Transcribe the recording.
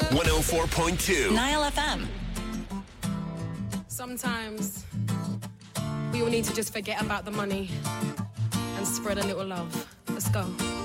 104.2 Nile FM. Sometimes we all need to just forget about the money and spread a little love. Let's go.